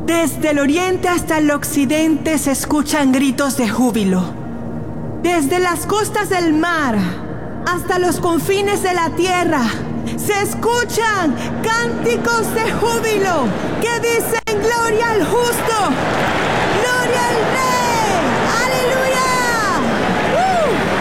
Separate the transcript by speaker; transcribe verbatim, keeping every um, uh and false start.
Speaker 1: Desde el oriente hasta el occidente se escuchan gritos de júbilo. Desde las costas del mar hasta los confines de la tierra se escuchan cánticos de júbilo que dicen gloria al justo.